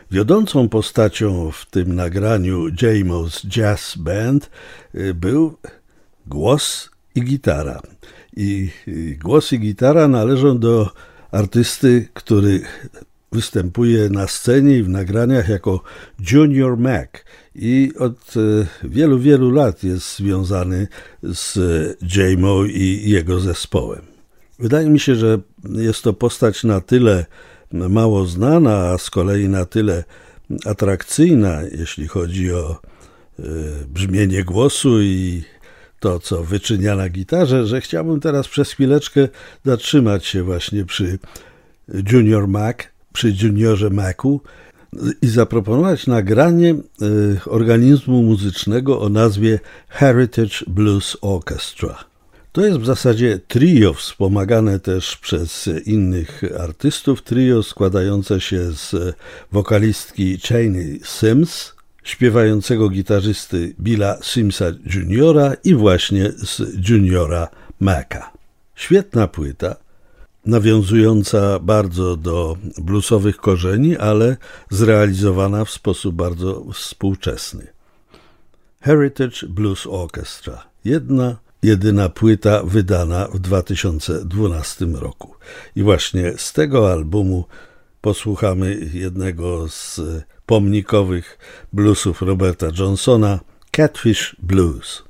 Wiodącą postacią w tym nagraniu Jamo's Jazz Band był głos i gitara. I głos i gitara należą do artysty, który występuje na scenie i w nagraniach jako Junior Mac i od wielu, wielu lat jest związany z Jamo i jego zespołem. Wydaje mi się, że jest to postać na tyle mało znana, a z kolei na tyle atrakcyjna, jeśli chodzi o brzmienie głosu i to, co wyczynia na gitarze, że chciałbym teraz przez chwileczkę zatrzymać się właśnie przy Junior Mac, przy Juniorze Macu i zaproponować nagranie organizmu muzycznego o nazwie Heritage Blues Orchestra. To jest w zasadzie trio wspomagane też przez innych artystów, trio składające się z wokalistki Chaney Sims, śpiewającego gitarzysty Billa Simsa Jr. i właśnie z Juniora Maca. Świetna płyta, nawiązująca bardzo do bluesowych korzeni, ale zrealizowana w sposób bardzo współczesny. Heritage Blues Orchestra. Jedyna płyta wydana w 2012 roku. I właśnie z tego albumu posłuchamy jednego z pomnikowych bluesów Roberta Johnsona, Catfish Blues.